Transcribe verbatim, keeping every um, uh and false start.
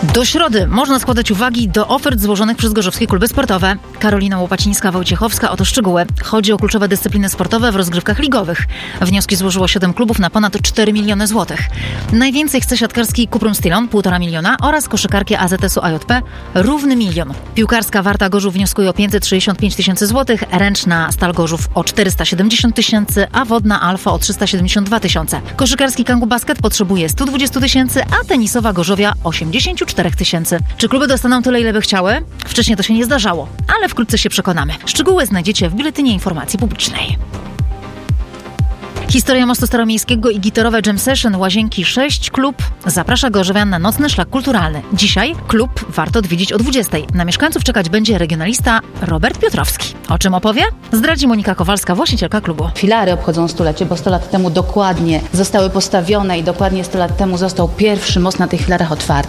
Do środy można składać uwagi do ofert złożonych przez gorzowskie kluby sportowe. Karolina Łopacińska-Wojciechowska, oto szczegóły. Chodzi o kluczowe dyscypliny sportowe w rozgrywkach ligowych. Wnioski złożyło siedem klubów na ponad cztery miliony złotych. Najwięcej chce siatkarski Cuprum Stylon, półtora miliona oraz koszykarki A Z S-u A J P, równy milion. Piłkarska Warta Gorzów wnioskuje o pięćset sześćdziesiąt pięć tysięcy złotych, ręczna Stal Gorzów o czterysta siedemdziesiąt tysięcy, a wodna Alfa o trzysta siedemdziesiąt dwa tysiące. Koszykarski Kangu Basket potrzebuje sto dwadzieścia tysięcy, a tenisowa Gorzowia osiemdziesiąt cztery tysięcy. Czy kluby dostaną tyle, ile by chciały? Wcześniej to się nie zdarzało, ale wkrótce się przekonamy. Szczegóły znajdziecie w Biuletynie Informacji Publicznej. Historia Mostu Staromiejskiego i gitarowe Jam Session Łazienki sześć klub zaprasza gorzowian na nocny szlak kulturalny. Dzisiaj klub warto odwiedzić o dwudziestej. Na mieszkańców czekać będzie regionalista Robert Piotrowski. O czym opowie? Zdradzi Monika Kowalska, właścicielka klubu. Filary obchodzą stulecie, bo sto lat temu dokładnie zostały postawione i dokładnie sto lat temu został pierwszy most na tych filarach otwarty.